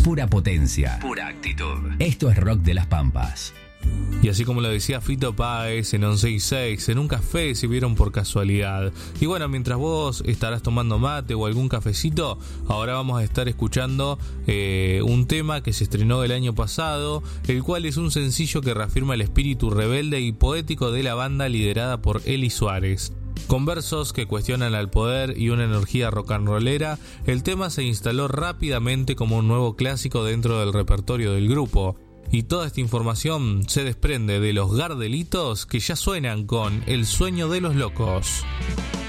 Pura potencia. Pura actitud. Esto es Rock de las Pampas. Y así como lo decía Fito Páez en 11/6, en un café se vieron por casualidad. Y bueno, mientras vos estarás tomando mate o algún cafecito, ahora vamos a estar escuchando un tema que se estrenó el año pasado, el cual es un sencillo que reafirma el espíritu rebelde y poético de la banda liderada por Eli Suárez. Con versos que cuestionan al poder y una energía rock and rollera, el tema se instaló rápidamente como un nuevo clásico dentro del repertorio del grupo. Y toda esta información se desprende de los Gardelitos, que ya suenan con El sueño de los locos.